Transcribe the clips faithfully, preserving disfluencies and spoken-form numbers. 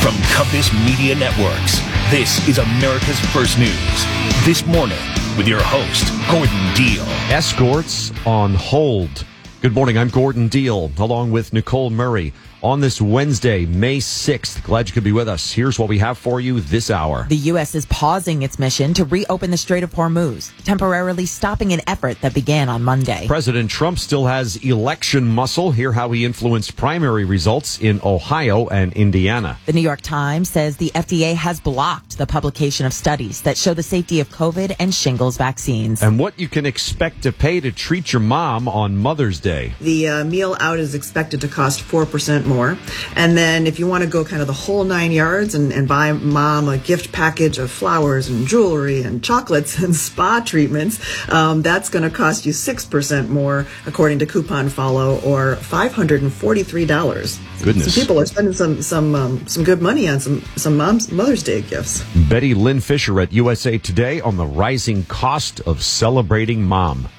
From Compass Media Networks, this is America's First News. This morning, with your host, Gordon Deal. Escorts on hold. Good morning, I'm Gordon Deal, along with Nicole Murray. On this Wednesday, May sixth, glad you could be with us. Here's what we have for you this hour. The U S is pausing its mission to reopen the Strait of Hormuz, temporarily stopping an effort that began on Monday. President Trump still has election muscle. Hear how he influenced primary results in Ohio and Indiana. The New York Times says the F D A has blocked the publication of studies that show the safety of COVID and shingles vaccines. And what you can expect to pay to treat your mom on Mother's Day. The uh, meal out is expected to cost four percent more. And then if you want to go kind of the whole nine yards and, and buy mom a gift package of flowers and jewelry and chocolates and spa treatments, um, that's going to cost you six percent more, according to Coupon Follow, or five hundred forty-three dollars. Goodness. So people are spending some some um, some good money on some, some mom's Mother's Day gifts. Betty Lynn Fisher at U S A Today on the rising cost of celebrating mom.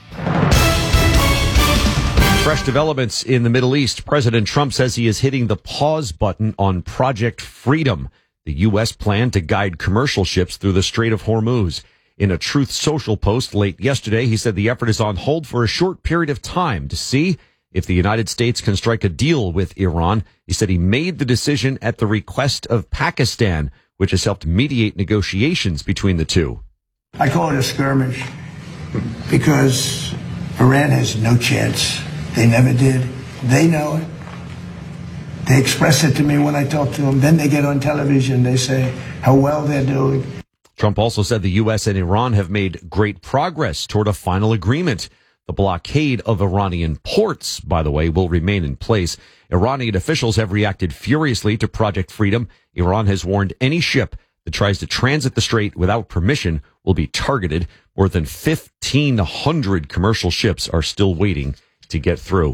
Fresh developments in the Middle East. President Trump says he is hitting the pause button on Project Freedom, the U S plan to guide commercial ships through the Strait of Hormuz. In a Truth Social post late yesterday, he said the effort is on hold for a short period of time to see if the United States can strike a deal with Iran. He said he made the decision at the request of Pakistan, which has helped mediate negotiations between the two. I call it a skirmish because Iran has no chance. They never did. They know it. They express it to me when I talk to them. Then they get on television. They say how well they're doing. Trump also said the U S and Iran have made great progress toward a final agreement. The blockade of Iranian ports, by the way, will remain in place. Iranian officials have reacted furiously to Project Freedom. Iran has warned any ship that tries to transit the strait without permission will be targeted. More than fifteen hundred commercial ships are still waiting to get through.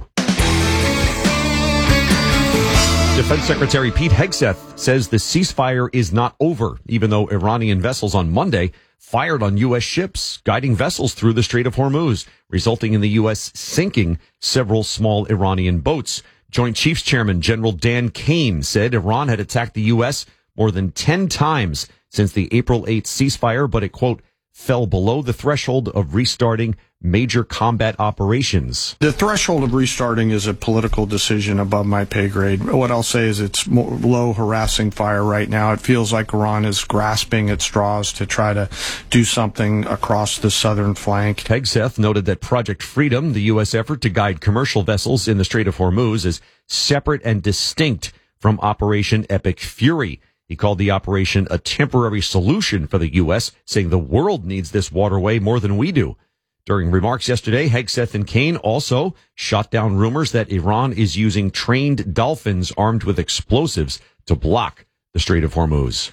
Defense Secretary Pete Hegseth says the ceasefire is not over, even though Iranian vessels on Monday fired on U S ships, guiding vessels through the Strait of Hormuz, resulting in the U S sinking several small Iranian boats. Joint Chiefs Chairman General Dan Kane said Iran had attacked the U S more than ten times since the April eighth ceasefire, but it, quote, fell below the threshold of restarting major combat operations. The threshold of restarting is a political decision above my pay grade. What I'll say is it's more low harassing fire right now. It feels like Iran is grasping at straws to try to do something across the southern flank. Hegseth noted that Project Freedom, the U S effort to guide commercial vessels in the Strait of Hormuz, is separate and distinct from Operation Epic Fury. He called the operation a temporary solution for the U S, saying the world needs this waterway more than we do. During remarks yesterday, Hegseth and Kane also shot down rumors that Iran is using trained dolphins armed with explosives to block the Strait of Hormuz.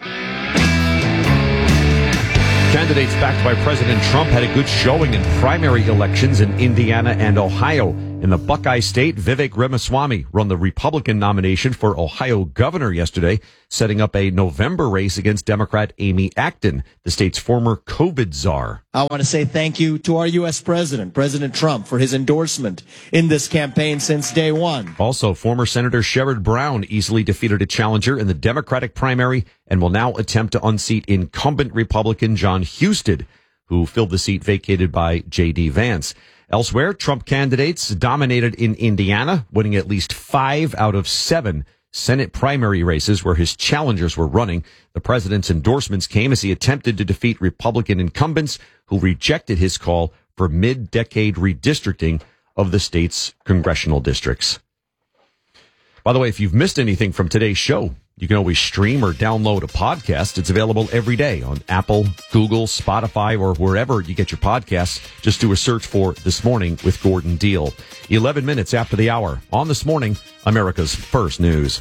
Candidates backed by President Trump had a good showing in primary elections in Indiana and Ohio. In the Buckeye State, Vivek Ramaswamy won the Republican nomination for Ohio governor yesterday, setting up a November race against Democrat Amy Acton, the state's former COVID czar. I want to say thank you to our U S president, President Trump, for his endorsement in this campaign since day one. Also, former Senator Sherrod Brown easily defeated a challenger in the Democratic primary and will now attempt to unseat incumbent Republican John Husted, who filled the seat vacated by J D Vance. Elsewhere, Trump candidates dominated in Indiana, winning at least five out of seven Senate primary races where his challengers were running. The president's endorsements came as he attempted to defeat Republican incumbents who rejected his call for mid-decade redistricting of the state's congressional districts. By the way, if you've missed anything from today's show, you can always stream or download a podcast. It's available every day on Apple, Google, Spotify, or wherever you get your podcasts. Just do a search for This Morning with Gordon Deal. eleven minutes after the hour on This Morning, America's First News.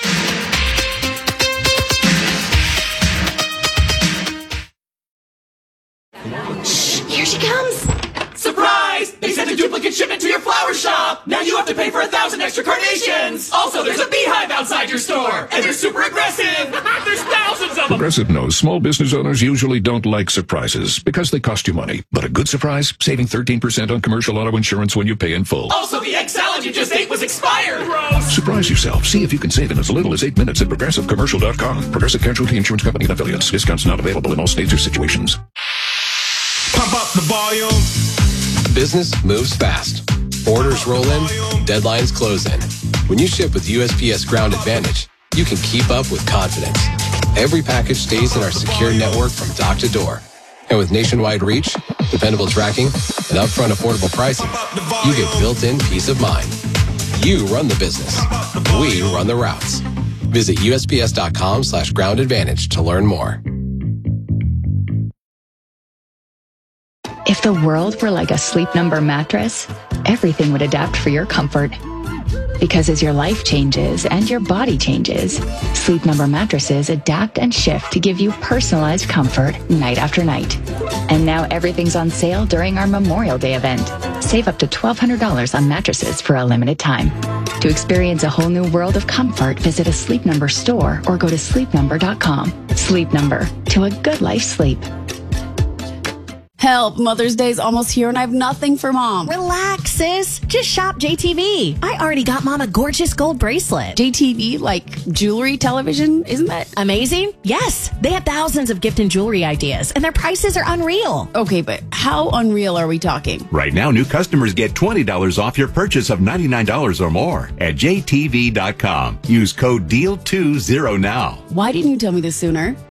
Shh, here she comes. Surprise! They sent a duplicate shipment to your flower shop. Now you have to pay for a thousand extra carnations. Also, there's a beehive outside your store, and they're super aggressive. There's thousands of Progressive knows small business owners usually don't like surprises because they cost you money. But a good surprise, saving thirteen percent on commercial auto insurance when you pay in full. Also, the egg salad you just ate was expired. Gross. Surprise yourself. See if you can save in as little as eight minutes at progressive commercial dot com. Progressive Casualty Insurance Company and affiliates. Discounts not available in all states or situations. Pump up the volume. Business moves fast. Orders roll in, deadlines close in. When you ship with U S P S Ground Advantage, you can keep up with confidence. Every package stays in our secure network from dock to door. And with nationwide reach, dependable tracking, and upfront affordable pricing, you get built-in peace of mind. You run the business. We run the routes. Visit U S P S dot com slash ground advantage to learn more. If the world were like a Sleep Number mattress, everything would adapt for your comfort. Because as your life changes and your body changes, Sleep Number mattresses adapt and shift to give you personalized comfort night after night. And now everything's on sale during our Memorial Day event. Save up to twelve hundred dollars on mattresses for a limited time. To experience a whole new world of comfort, visit a Sleep Number store or go to sleep number dot com. Sleep Number, to a good life sleep. Help, Mother's Day's almost here and I have nothing for Mom. Relax, sis. Just shop J T V. I already got Mom a gorgeous gold bracelet. J T V, like jewelry, television, isn't that amazing? Yes. They have thousands of gift and jewelry ideas and their prices are unreal. Okay, but how unreal are we talking? Right now, new customers get twenty dollars off your purchase of ninety-nine dollars or more at J T V dot com. Use code D E A L two zero now. Why didn't you tell me this sooner?